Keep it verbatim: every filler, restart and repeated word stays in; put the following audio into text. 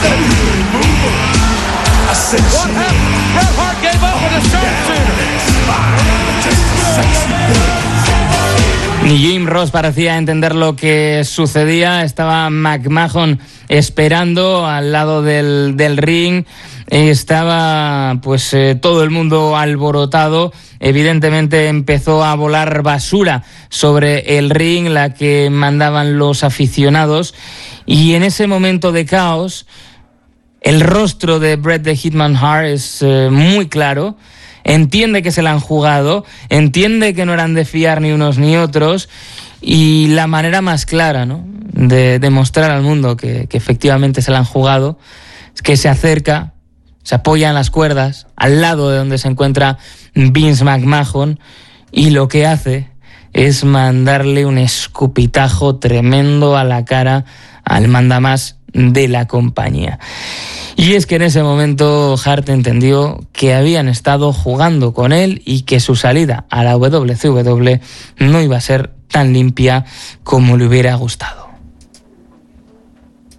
What happened? Bret Hart gave up with a sharpshooter. Ni Jim Ross parecía entender lo que sucedía. Estaba McMahon esperando al lado del, del ring. Estaba pues eh, todo el mundo alborotado. Evidentemente empezó a volar basura sobre el ring, la que mandaban los aficionados. Y en ese momento de caos, el rostro de Bret the Hitman Hart es eh, muy claro. Entiende que se la han jugado, entiende que no eran de fiar ni unos ni otros, y la manera más clara, ¿no?, de demostrar al mundo que, que efectivamente se la han jugado es que se acerca, se apoya en las cuerdas al lado de donde se encuentra Vince McMahon, y lo que hace es mandarle un escupitajo tremendo a la cara al mandamás de la compañía. Y es que en ese momento Hart entendió que habían estado jugando con él y que su salida a la W C W no iba a ser tan limpia como le hubiera gustado.